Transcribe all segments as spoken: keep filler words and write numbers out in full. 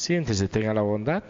Siéntese, tenga la bondad.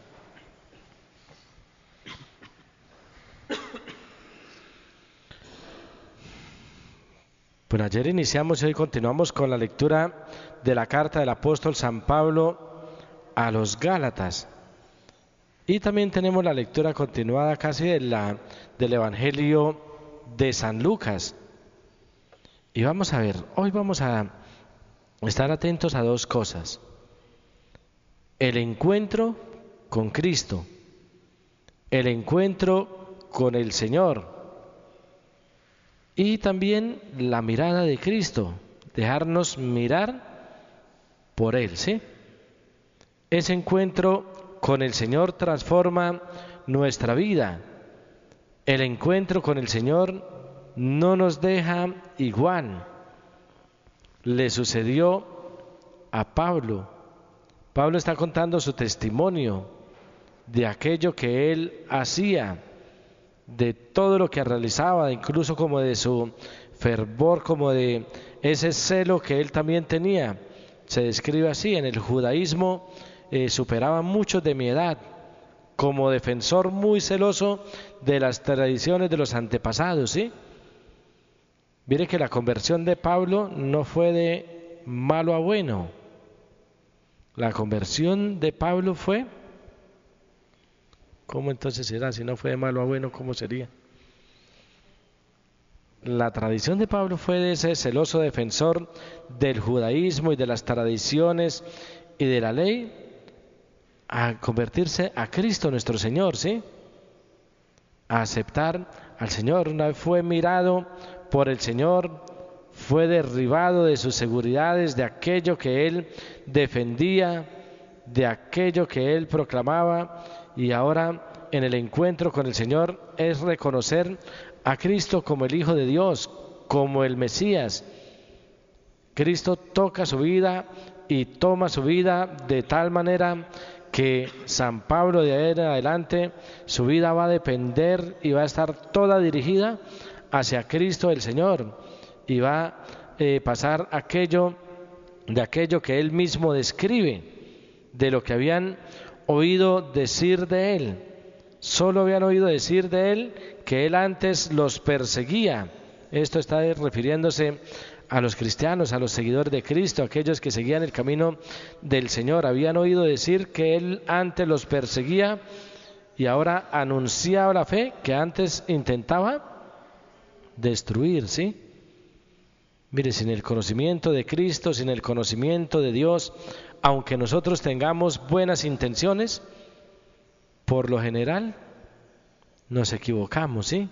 Bueno, ayer iniciamos y hoy continuamos con la lectura de la carta del apóstol San Pablo a los Gálatas. Y también tenemos la lectura continuada casi de la, del Evangelio de San Lucas. Y vamos a ver, hoy vamos a estar atentos a dos cosas. El encuentro con Cristo, el encuentro con el Señor y también la mirada de Cristo, dejarnos mirar por Él, ¿sí? Ese encuentro con el Señor transforma nuestra vida. El encuentro con el Señor no nos deja igual. Le sucedió a Pablo. Pablo está contando su testimonio de aquello que él hacía, de todo lo que realizaba, incluso como de su fervor, como de ese celo que él también tenía. Se describe así: en el judaísmo eh, superaba muchos de mi edad, como defensor muy celoso de las tradiciones de los antepasados, ¿sí? Mire que la conversión de Pablo no fue de malo a bueno. La conversión de Pablo fue, ¿cómo entonces será? Si no fue de malo a bueno, ¿cómo sería? La tradición de Pablo fue de ese celoso defensor del judaísmo y de las tradiciones y de la ley, a convertirse a Cristo nuestro Señor, ¿sí? A aceptar al Señor. Una vez fue mirado por el Señor, fue derribado de sus seguridades, de aquello que él defendía, de aquello que él proclamaba, y ahora en el encuentro con el Señor es reconocer a Cristo como el Hijo de Dios, como el Mesías. Cristo toca su vida y toma su vida de tal manera que San Pablo de ahí en adelante, su vida va a depender y va a estar toda dirigida hacia Cristo el Señor, y va a eh, pasar aquello de aquello que él mismo describe, de lo que habían oído decir de él. Solo habían oído decir de él que él antes los perseguía. Esto está refiriéndose a los cristianos, a los seguidores de Cristo, aquellos que seguían el camino del Señor. Habían oído decir que él antes los perseguía y ahora anunciaba la fe que antes intentaba destruir, ¿sí? Mire, sin el conocimiento de Cristo, sin el conocimiento de Dios, aunque nosotros tengamos buenas intenciones, por lo general nos equivocamos, ¿sí?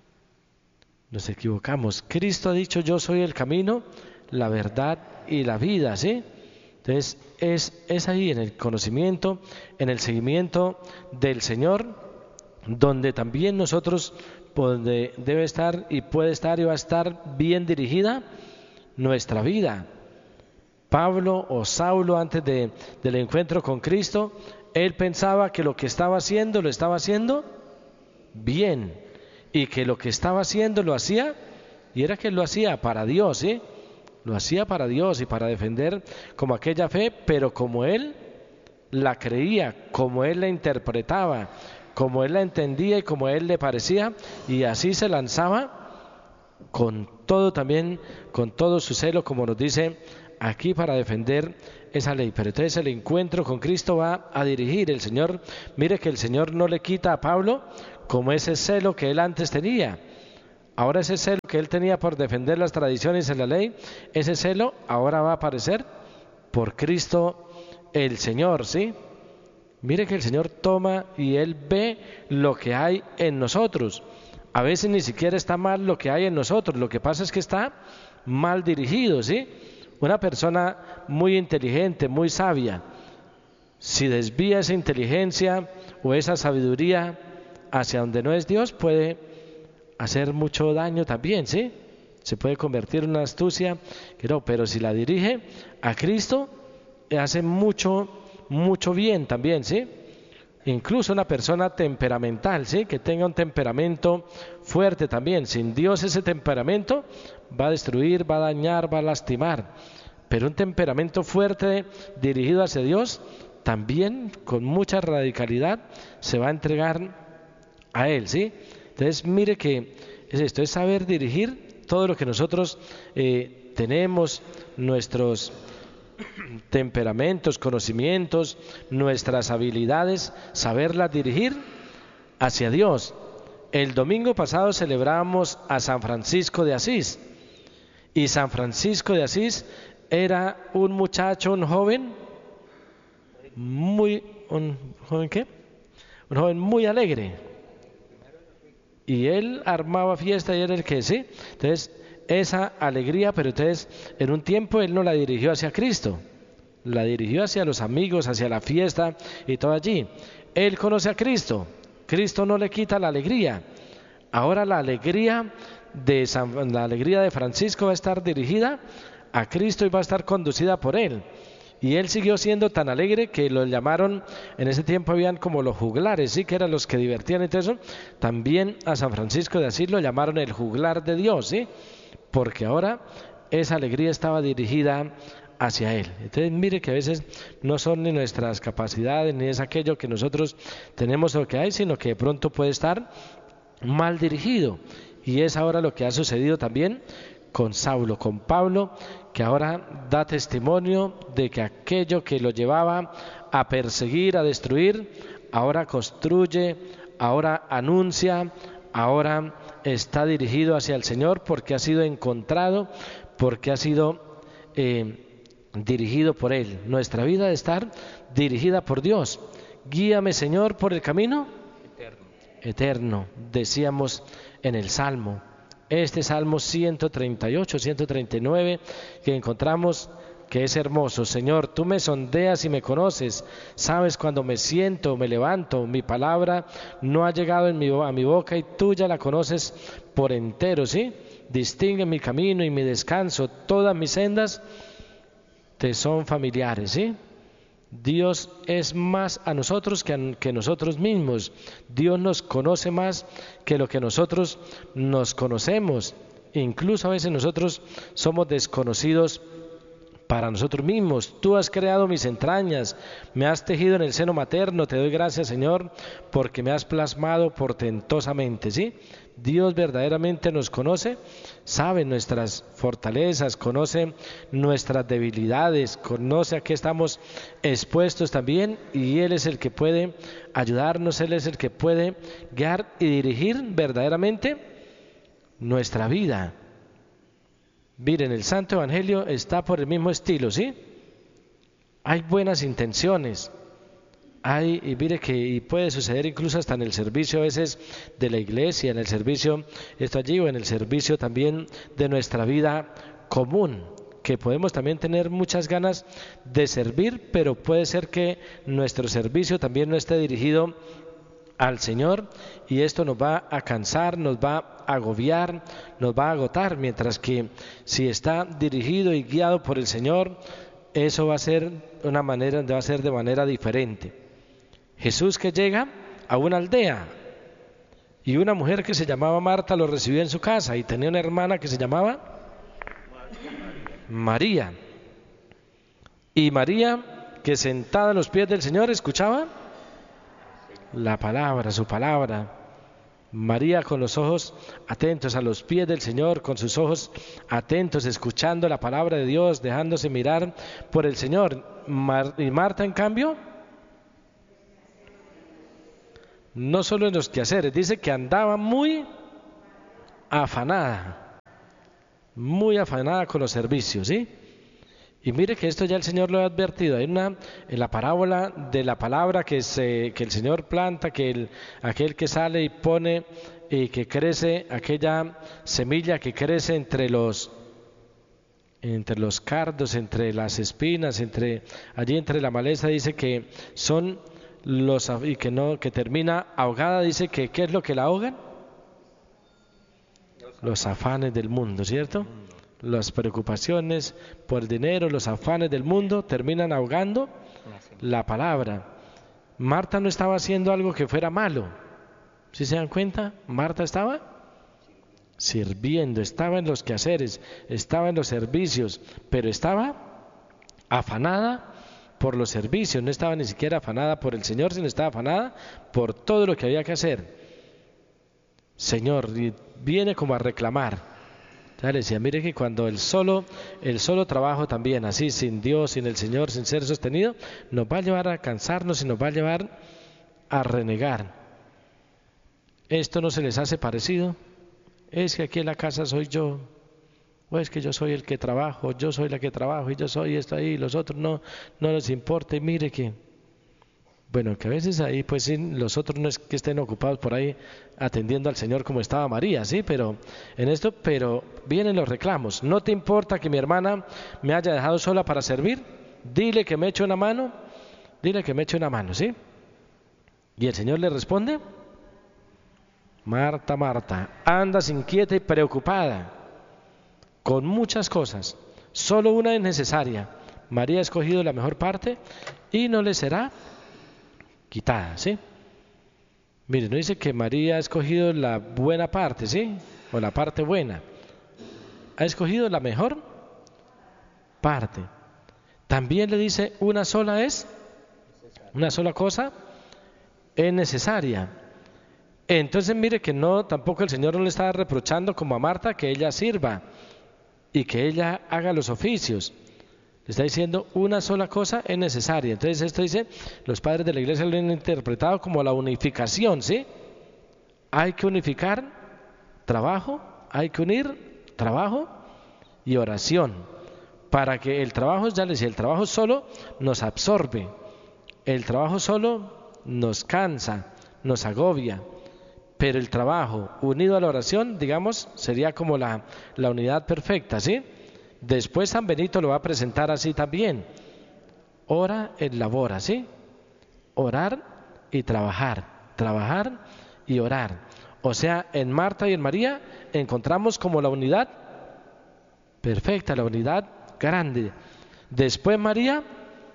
Nos equivocamos. Cristo ha dicho: yo soy el camino, la verdad y la vida, ¿sí? Entonces es, es ahí en el conocimiento, en el seguimiento del Señor, donde también nosotros, donde debe estar y puede estar y va a estar bien dirigida nuestra vida. Pablo o Saulo, antes de, del encuentro con Cristo, él pensaba que lo que estaba haciendo lo estaba haciendo bien, y que lo que estaba haciendo lo hacía, y era que lo hacía para Dios, ¿sí? Lo hacía para Dios y para defender como aquella fe, pero como él la creía, como él la interpretaba, como él la entendía y como él le parecía, y así se lanzaba con todo también, con todo su celo, como nos dice aquí, para defender esa ley. Pero entonces el encuentro con Cristo va a dirigir el Señor. Mire que el Señor no le quita a Pablo como ese celo que él antes tenía. Ahora ese celo que él tenía por defender las tradiciones en la ley, ese celo ahora va a aparecer por Cristo el Señor, ¿sí? Mire que el Señor toma y Él ve lo que hay en nosotros. A veces ni siquiera está mal lo que hay en nosotros, lo que pasa es que está mal dirigido, ¿sí? Una persona muy inteligente, muy sabia, si desvía esa inteligencia o esa sabiduría hacia donde no es Dios, puede hacer mucho daño también, ¿sí? Se puede convertir en una astucia, pero si la dirige a Cristo, hace mucho, mucho bien también, ¿sí? Incluso una persona temperamental, ¿sí? Que tenga un temperamento fuerte también, sin Dios ese temperamento va a destruir, va a dañar, va a lastimar. Pero un temperamento fuerte dirigido hacia Dios también con mucha radicalidad se va a entregar a Él, ¿sí? Entonces mire que es esto, es saber dirigir todo lo que nosotros eh, tenemos, nuestros temperamentos, conocimientos, nuestras habilidades, saberlas dirigir hacia Dios. El domingo pasado celebramos a San Francisco de Asís, y San Francisco de Asís era un muchacho, un joven, muy, un joven ¿qué? Un joven muy alegre, y él armaba fiesta y era el que sí. Entonces esa alegría, pero entonces en un tiempo él no la dirigió hacia Cristo, la dirigió hacia los amigos, hacia la fiesta y todo allí. Él conoce a Cristo, Cristo no le quita la alegría. Ahora la alegría de San, la alegría de Francisco va a estar dirigida a Cristo y va a estar conducida por él. Y él siguió siendo tan alegre que lo llamaron, en ese tiempo habían como los juglares, sí, que eran los que divertían y todo eso. También a San Francisco de Asís lo llamaron el juglar de Dios, sí, porque ahora esa alegría estaba dirigida hacia Él. Entonces mire que a veces no son ni nuestras capacidades ni es aquello que nosotros tenemos o que hay, sino que de pronto puede estar mal dirigido. Y es ahora lo que ha sucedido también con Saulo, con Pablo, que ahora da testimonio de que aquello que lo llevaba a perseguir, a destruir, ahora construye, ahora anuncia, ahora está dirigido hacia el Señor porque ha sido encontrado, porque ha sido eh, dirigido por Él. Nuestra vida debe estar dirigida por Dios. Guíame, Señor, por el camino eterno, eterno decíamos en el Salmo. Este Salmo ciento treinta y ocho, ciento treinta y nueve, que encontramos que es hermoso. Señor, tú me sondeas y me conoces, sabes cuando me siento, me levanto, mi palabra no ha llegado en mi, a mi boca y tú ya la conoces por entero, ¿sí? Distingue mi camino y mi descanso, todas mis sendas te son familiares, ¿sí? Dios es más a nosotros que, a, que nosotros mismos. Dios nos conoce más que lo que nosotros nos conocemos. Incluso a veces nosotros somos desconocidos para nosotros mismos. Tú has creado mis entrañas, me has tejido en el seno materno. Te doy gracias, Señor, porque me has plasmado portentosamente, ¿sí? Dios verdaderamente nos conoce, sabe nuestras fortalezas, conoce nuestras debilidades, conoce a qué estamos expuestos también, y Él es el que puede ayudarnos, Él es el que puede guiar y dirigir verdaderamente nuestra vida. Miren, el Santo Evangelio está por el mismo estilo, ¿sí? Hay buenas intenciones. Hay, y mire que y puede suceder incluso hasta en el servicio a veces de la iglesia, en el servicio, esto allí, o en el servicio también de nuestra vida común, que podemos también tener muchas ganas de servir, pero puede ser que nuestro servicio también no esté dirigido al Señor, y esto nos va a cansar, nos va a agobiar, nos va a agotar, mientras que si está dirigido y guiado por el Señor, eso va a ser una manera, va a ser de manera diferente. Jesús, que llega a una aldea, y una mujer que se llamaba Marta lo recibió en su casa, y tenía una hermana que se llamaba María. Y María, que sentada en los pies del Señor, escuchaba la palabra, su palabra. María con los ojos atentos a los pies del Señor, con sus ojos atentos, escuchando la palabra de Dios, dejándose mirar por el Señor. Mar- y Marta, en cambio, no solo en los quehaceres, dice que andaba muy afanada, muy afanada con los servicios, ¿sí? Y mire que esto ya el Señor lo ha advertido. Hay una, en la parábola de la palabra que, se, que el Señor planta, que el, aquel que sale y pone y que crece, aquella semilla que crece entre los, entre los cardos, entre las espinas, entre allí entre la maleza, dice que son los, y que no, que termina ahogada, dice que ¿qué es lo que la ahogan? Los afanes del mundo, ¿cierto? Las preocupaciones por el dinero, los afanes del mundo terminan ahogando la palabra. Marta no estaba haciendo algo que fuera malo. ¿Sí se dan cuenta? Marta estaba sirviendo, estaba en los quehaceres, estaba en los servicios, pero estaba afanada por los servicios, no estaba ni siquiera afanada por el Señor, sino estaba afanada por todo lo que había que hacer. Señor, y viene como a reclamar. Ya le decía, mire que cuando el solo, el solo trabajo también, así, sin Dios, sin el Señor, sin ser sostenido, nos va a llevar a cansarnos y nos va a llevar a renegar. ¿Esto no se les hace parecido? Es que aquí en la casa soy yo, o es que yo soy el que trabajo, yo soy la que trabajo y yo soy esto ahí, y los otros no, no les importa, y mire que... Bueno, que a veces ahí pues sí, los otros no es que estén ocupados por ahí atendiendo al Señor como estaba María, sí, pero en esto, pero vienen los reclamos. ¿No te importa que mi hermana me haya dejado sola para servir? Dile que me eche una mano, dile que me eche una mano, ¿sí? Y el Señor le responde: Marta, Marta, andas inquieta y preocupada con muchas cosas, solo una es necesaria. María ha escogido la mejor parte y no le será quitada, ¿sí? Mire, no dice que María ha escogido la buena parte, ¿sí? O la parte buena. Ha escogido la mejor parte. También le dice, una sola es, una sola cosa es necesaria. Entonces mire que no, tampoco el Señor no le está reprochando como a Marta que ella sirva y que ella haga los oficios. Le está diciendo una sola cosa es necesaria. Entonces esto dice, los padres de la iglesia lo han interpretado como la unificación, ¿sí? Hay que unificar trabajo, hay que unir trabajo y oración, para que el trabajo, ya les decía, el trabajo solo nos absorbe, el trabajo solo nos cansa, nos agobia, pero el trabajo unido a la oración, digamos, sería como la, la unidad perfecta, ¿sí? Después San Benito lo va a presentar así también. Ora et labora, ¿sí? Orar y trabajar, trabajar y orar. O sea, en Marta y en María encontramos como la unidad perfecta, la unidad grande. Después María,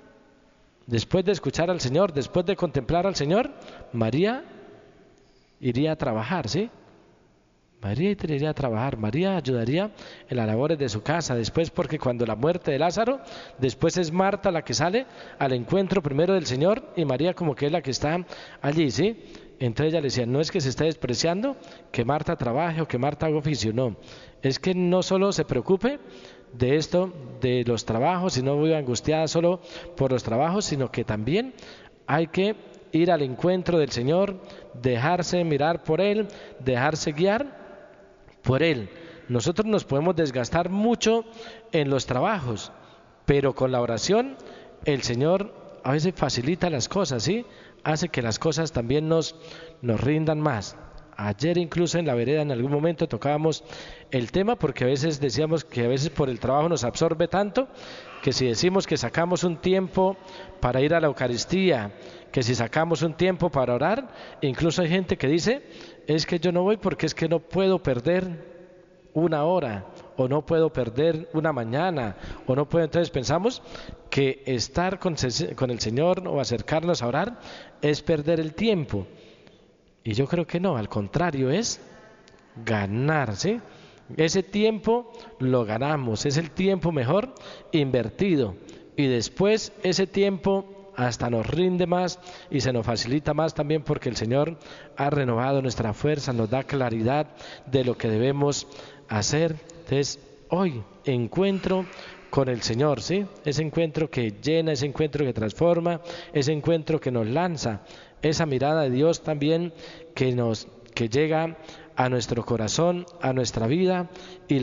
después de escuchar al Señor, después de contemplar al Señor, María iría a trabajar, ¿sí? María iría a trabajar, María ayudaría en las labores de su casa, después porque cuando la muerte de Lázaro, después es Marta la que sale al encuentro primero del Señor y María como que es la que está allí, ¿sí? Entonces ella le decía, no es que se esté despreciando que Marta trabaje o que Marta haga oficio, no, es que no solo se preocupe de esto, de los trabajos, y no viva angustiada solo por los trabajos, sino que también hay que ir al encuentro del Señor, dejarse mirar por Él, dejarse guiar por Él. Nosotros nos podemos desgastar mucho en los trabajos, pero con la oración el Señor a veces facilita las cosas, ¿sí? Hace que las cosas también nos, nos rindan más. Ayer incluso en la vereda en algún momento tocábamos el tema porque a veces decíamos que a veces por el trabajo nos absorbe tanto que si decimos que sacamos un tiempo para ir a la Eucaristía, que si sacamos un tiempo para orar, incluso hay gente que dice, es que yo no voy porque es que no puedo perder una hora, o no puedo perder una mañana, o no puedo. Entonces pensamos que estar con, con el Señor o acercarnos a orar es perder el tiempo. Y yo creo que no, al contrario, es ganar, ¿sí? Ese tiempo lo ganamos, es el tiempo mejor invertido. Y después ese tiempo hasta nos rinde más y se nos facilita más también porque el Señor ha renovado nuestra fuerza, nos da claridad de lo que debemos hacer. Entonces, hoy encuentro con el Señor, ¿sí? Ese encuentro que llena, ese encuentro que transforma, ese encuentro que nos lanza, esa mirada de Dios también que nos que llega a nuestro corazón, a nuestra vida y